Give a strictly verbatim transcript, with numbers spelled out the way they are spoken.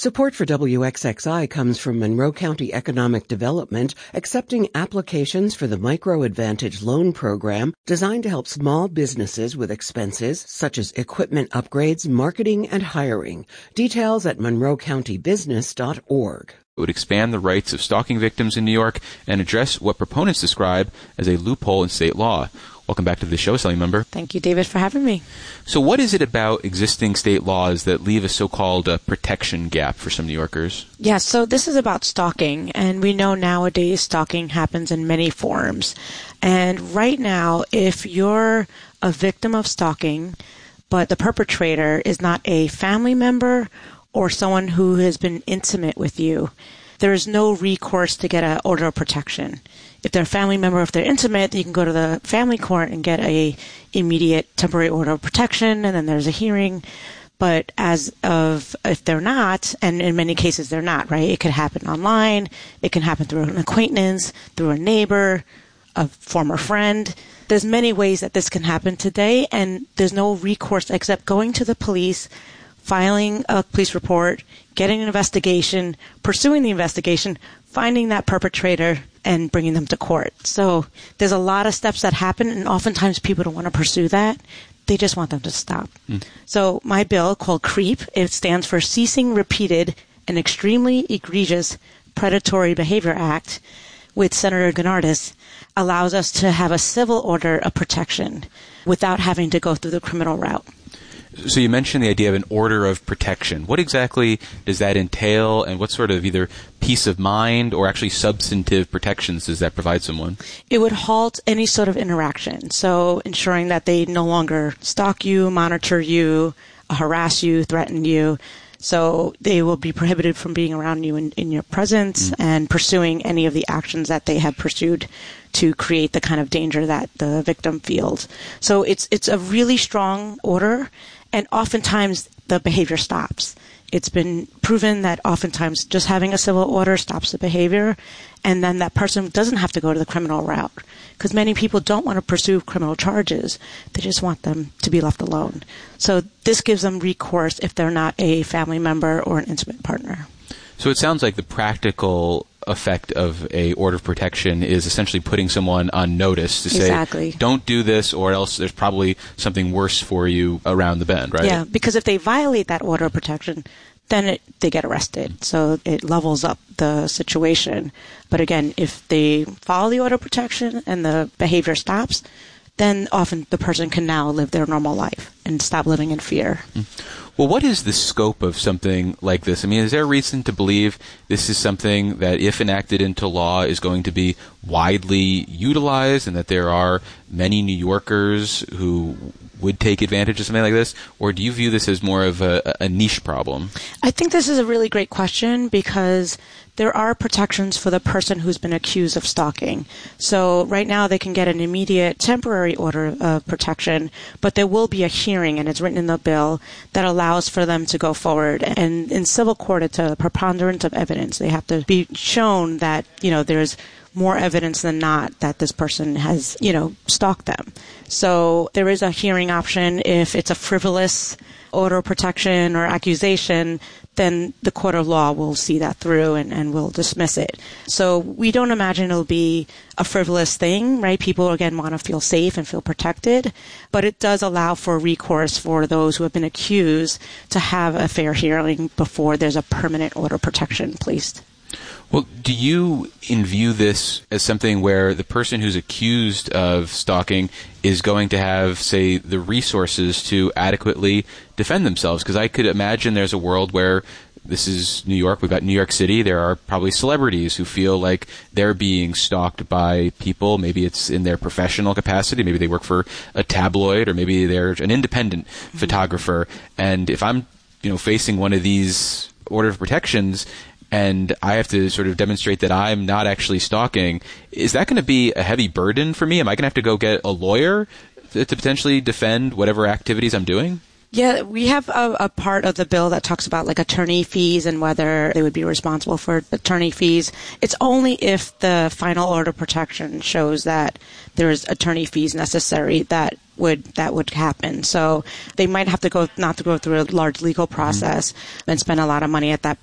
Support for W X X I comes from Monroe County Economic Development, accepting applications for the Micro Advantage Loan Program designed to help small businesses with expenses such as equipment upgrades, marketing, and hiring. Details at monroe county business dot org. It would expand the rights of stalking victims in New York and address what proponents describe as a loophole in state law. Welcome back to the show, Assembly Member. Thank you, David, for having me. So what is it about existing state laws that leave a so-called uh, protection gap for some New Yorkers? Yeah, so this is about stalking, and we know nowadays stalking happens in many forms. And right now, if you're a victim of stalking, but the perpetrator is not a family member or someone who has been intimate with you, there is no recourse to get an order of protection. If they're a family member, if they're intimate, you can go to the family court and get a immediate temporary order of protection, and then there's a hearing. But as of, if they're not, and in many cases they're not, right? It could happen online. It can happen through an acquaintance, through a neighbor, a former friend. There's many ways that this can happen today, and there's no recourse except going to the police, filing a police report, getting an investigation, pursuing the investigation, finding that perpetrator, and bringing them to court. So there's a lot of steps that happen, and oftentimes people don't want to pursue that. They just want them to stop. Mm. So my bill, called CREEP, it stands for Ceasing Repeated and Extremely Egregious Predatory Behavior Act, with Senator Gennardis, allows us to have a civil order of protection without having to go through the criminal route. So you mentioned the idea of an order of protection. What exactly does that entail, and what sort of either peace of mind or actually substantive protections does that provide someone? It would halt any sort of interaction, so ensuring that they no longer stalk you, monitor you, harass you, threaten you. So they will be prohibited from being around you in, in your presence mm. and pursuing any of the actions that they have pursued to create the kind of danger that the victim feels. So it's it's a really strong order, and oftentimes the behavior stops. It's been proven that oftentimes just having a civil order stops the behavior, and then that person doesn't have to go to the criminal route, because many people don't want to pursue criminal charges. They just want them to be left alone. So this gives them recourse if they're not a family member or an intimate partner. So it sounds like the practical effect of a order of protection is essentially putting someone on notice to exactly. say, don't do this, or else there's probably something worse for you around the bend, right? Yeah, because if they violate that order of protection, then it, they get arrested. So it levels up the situation. But again, if they follow the order of protection and the behavior stops, then often the person can now live their normal life and stop living in fear. Mm-hmm. Well, what is the scope of something like this? I mean, is there reason to believe this is something that, if enacted into law, is going to be widely utilized, and that there are many New Yorkers who would take advantage of something like this? Or do you view this as more of a, a niche problem? I think this is a really great question, because there are protections for the person who's been accused of stalking. So right now they can get an immediate temporary order of protection, but there will be a hearing, and it's written in the bill, that allows for them to go forward. And in civil court, it's a preponderance of evidence. They have to be shown that, you know, there's more evidence than not that this person has, you know, stalked them. So there is a hearing option. If it's a frivolous order of protection or accusation, then the court of law will see that through and, and will dismiss it. So we don't imagine it'll be a frivolous thing, right? People, again, want to feel safe and feel protected, but it does allow for recourse for those who have been accused to have a fair hearing before there's a permanent order of protection placed. Well, do you view this as something where the person who's accused of stalking is going to have, say, the resources to adequately defend themselves? Because I could imagine there's a world where, this is New York, we've got New York City, there are probably celebrities who feel like they're being stalked by people. Maybe it's in their professional capacity, maybe they work for a tabloid, or maybe they're an independent mm-hmm. photographer. And if I'm, you know, facing one of these order of protections, and I have to sort of demonstrate that I'm not actually stalking, is that going to be a heavy burden for me? Am I going to have to go get a lawyer to, to potentially defend whatever activities I'm doing? Yeah, we have a, a part of the bill that talks about like attorney fees and whether they would be responsible for attorney fees. It's only if the final order of protection shows that there's attorney fees necessary that would that would happen. So they might have to go not to go through a large legal process mm-hmm. and spend a lot of money at that